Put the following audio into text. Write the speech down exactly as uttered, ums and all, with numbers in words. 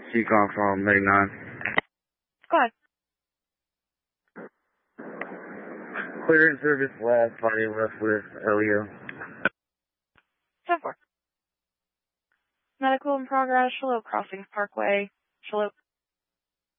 Seacon from ninety-nine. Go ahead. Clearance service last body left with Elio. ten four. Medical in progress, Shallow Crossings Parkway, Shallow.